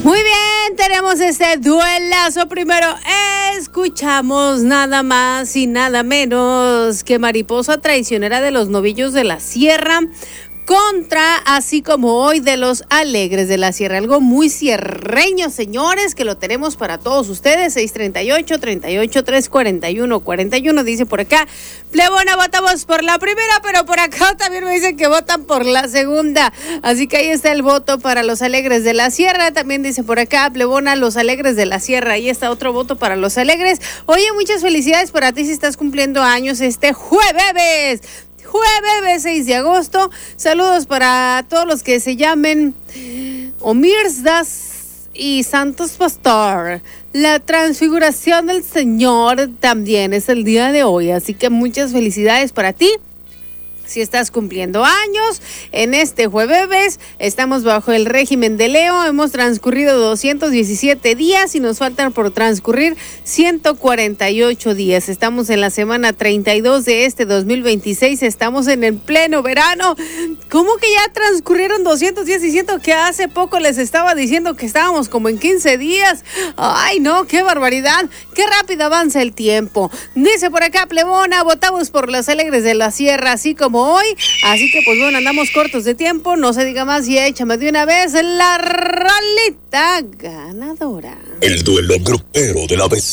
Muy bien, tenemos este duelazo. Primero escuchamos nada más y nada menos que Mariposa Traicionera de los Novillos de la Sierra contra Así Como Hoy de los Alegres de la Sierra. Algo muy sierreño, señores, que lo tenemos para todos ustedes. 638-341-41. Dice por acá, plebona, votamos por la primera, pero por acá también me dicen que votan por la segunda. Así que ahí está el voto para los Alegres de la Sierra. También dice por acá, plebona, los Alegres de la Sierra. Ahí está otro voto para los Alegres. Oye, muchas felicidades para ti si estás cumpliendo años este jueves 6 de agosto. Saludos para todos los que se llamen Omirsdas y Santos Pastor. La transfiguración del Señor también es el día de hoy, así que muchas felicidades para ti. Si estás cumpliendo años, en este jueves estamos bajo el régimen de Leo. Hemos transcurrido 217 días y nos faltan por transcurrir 148 días. Estamos en la semana 32 de este 2026. Estamos en el pleno verano. ¿Cómo que ya transcurrieron 200 días? Y siento que hace poco les estaba diciendo que estábamos como en 15 días. Ay, no, qué barbaridad. Qué rápido avanza el tiempo. Dice por acá, plebona, votamos por los Alegres de la Sierra, así como hoy, así que pues bueno, andamos cortos de tiempo, no se diga más y échame de una vez la rolita ganadora. El duelo grupero de la vez.